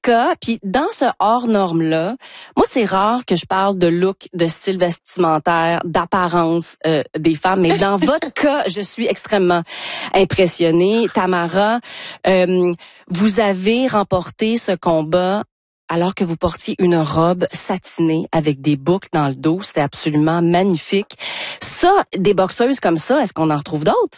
cas, puis dans ce hors-norme-là, moi, c'est rare que je parle de look, de style vestimentaire, d'apparence des femmes, mais dans votre cas, je suis extrêmement impressionnée. Tamara, vous avez remporté ce combat alors que vous portiez une robe satinée avec des boucles dans le dos. C'était absolument magnifique. Ça, des boxeuses comme ça, est-ce qu'on en retrouve d'autres?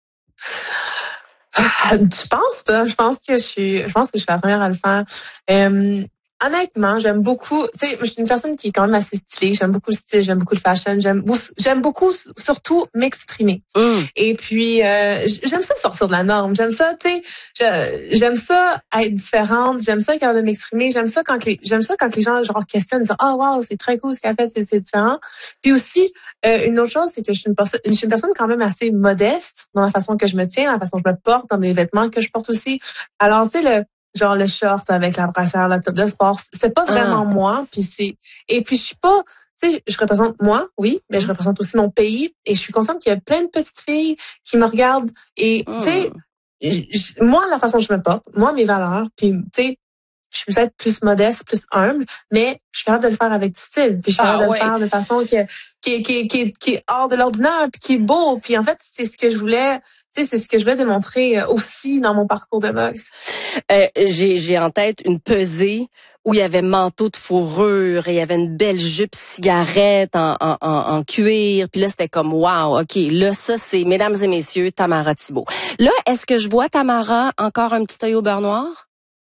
Je pense pas. Je pense que je suis la première à le faire. Honnêtement, j'aime beaucoup, tu sais, je suis une personne qui est quand même assez stylée. J'aime beaucoup le style, j'aime beaucoup le fashion, j'aime beaucoup surtout m'exprimer. Et puis j'aime ça sortir de la norme. J'aime ça, tu sais, j'aime ça être différente, j'aime ça être capable de m'exprimer, j'aime ça quand les gens genre questionnent, disent "Ah wow, c'est très cool ce qu'elle a fait, c'est différent." Puis aussi une autre chose, c'est que je suis une personne quand même assez modeste dans la façon que je me tiens, dans la façon que je me porte, dans mes vêtements que je porte aussi. Alors, tu sais, le short avec la brassière, la top de sport, c'est pas vraiment moi. Et puis je suis pas, tu sais, je représente moi, oui, mais je représente aussi mon pays. Et je suis consciente qu'il y a plein de petites filles qui me regardent. Et tu sais, moi, la façon dont je me porte, moi, mes valeurs, puis tu sais, je suis peut-être plus modeste, plus humble, mais je suis capable de le faire avec du style. Puis je suis capable de le faire de façon qui est hors de l'ordinaire, puis qui est beau. Puis en fait, c'est ce que je voulais. Tu sais, c'est ce que je voulais démontrer aussi dans mon parcours de boxe. J'ai en tête une pesée où il y avait manteau de fourrure et il y avait une belle jupe cigarette en cuir. Puis là, c'était comme wow, OK, là, ça, c'est, mesdames et messieurs, Tamara Thibault. Là, est-ce que je vois, Tamara, encore un petit œil au beurre noir?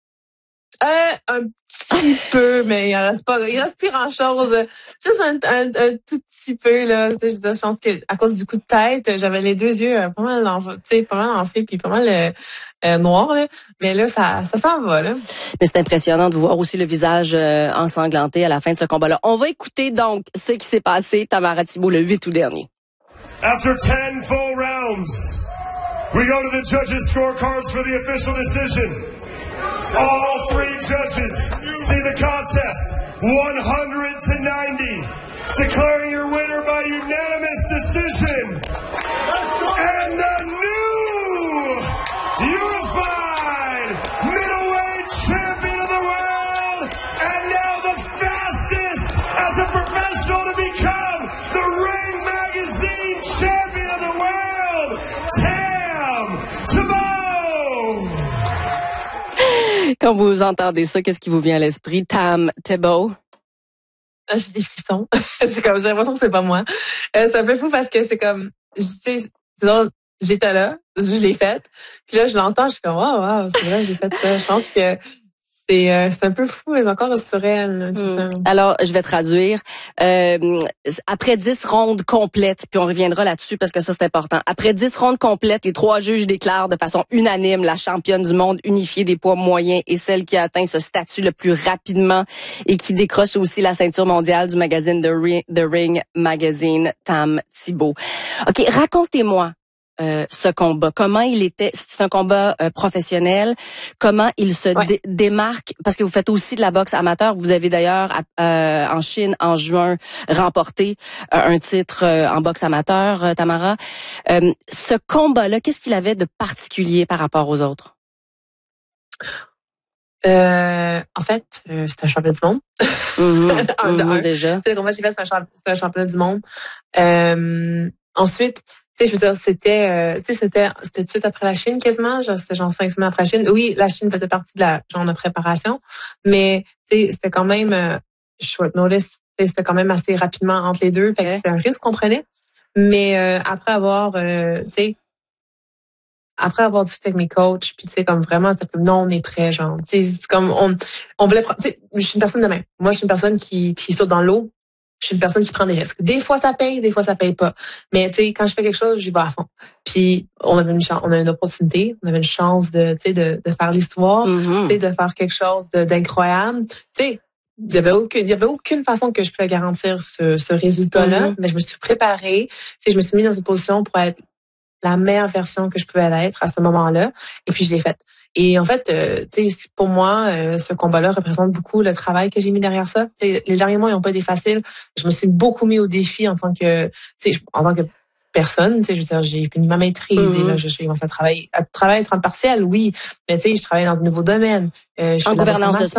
Un petit peu, mais il reste plus grand chose. Juste un tout petit peu, là. Je pense que à cause du coup de tête, j'avais les deux yeux pas mal enflés puis pas mal noirs, là. Mais là, ça s'en va, là. Mais c'est impressionnant de voir aussi le visage ensanglanté à la fin de ce combat-là. On va écouter donc ce qui s'est passé, Tamara Thibault, le 8 août dernier. After 10 full rounds, we go to the judges' scorecards for the official decision. All three judges see the contest 100-90, declaring your winner by unanimous decision. And the new unified middleweight champion of the world, and now the fastest as a professional to become the Ring Magazine champion of the world, Tam Thibault. Quand vous entendez ça, qu'est-ce qui vous vient à l'esprit? Tam Thibault? J'ai des frissons. J'ai l'impression que c'est pas moi. C'est un peu fou parce que c'est comme, tu sais, j'étais là, je l'ai faite. Puis là, je l'entends, je suis comme, wow, c'est vrai, j'ai fait ça. Je pense que c'est un peu fou, les encore surréel. Alors, je vais traduire. Après 10 rondes complètes, puis on reviendra là-dessus parce que ça, c'est important. Après 10 rondes complètes, les 3 juges déclarent de façon unanime la championne du monde unifiée des poids moyens et celle qui a atteint ce statut le plus rapidement et qui décroche aussi la ceinture mondiale du magazine The Ring Magazine, Tam Thibault. OK, racontez-moi ce combat. Comment il était? C'est un combat professionnel. Comment il se démarque? Parce que vous faites aussi de la boxe amateur. Vous avez d'ailleurs en Chine en juin remporté un titre en boxe amateur, Tamara. Ce combat-là, qu'est-ce qu'il avait de particulier par rapport aux autres? En fait, c'est un championnat du monde. Déjà. Le combat que j'ai fait, c'est un championnat du monde. Ensuite, tu sais, je veux dire, c'était tout de suite après la Chine quasiment, c'était 5 semaines après la Chine. Oui, la Chine faisait partie de la genre de préparation, mais tu sais, c'était quand même short notice, c'était quand même assez rapidement entre les deux, fait que c'était un risque qu'on prenait. Mais après avoir discuté avec mes coachs, puis tu sais comme vraiment non, on est prêt, genre, tu sais, c'est comme on voulait prendre, tu sais, je suis une personne de même. Moi, je suis une personne qui saute dans l'eau. Je suis une personne qui prend des risques. Des fois, ça paye, des fois, ça paye pas. Mais, tu sais, quand je fais quelque chose, j'y vais à fond. Puis, on avait une opportunité, on avait une chance de faire l'histoire, tu sais, de faire quelque chose d'incroyable. Tu sais, il y avait aucune façon que je pouvais garantir ce résultat-là, mais je me suis préparée. Tu sais, je me suis mise dans une position pour être la meilleure version que je pouvais être à ce moment-là. Et puis, je l'ai faite. Et en fait, tu sais, pour moi, ce combat-là représente beaucoup le travail que j'ai mis derrière ça. T'sais, les derniers mois, ils n'ont pas été faciles. Je me suis beaucoup mis au défi en tant que personne. Tu sais, je veux dire, j'ai fini ma maîtrise et là, j'ai commencé à travailler à temps partiel, oui, mais tu sais, je travaille dans un nouveau domaine. En gouvernance de sport.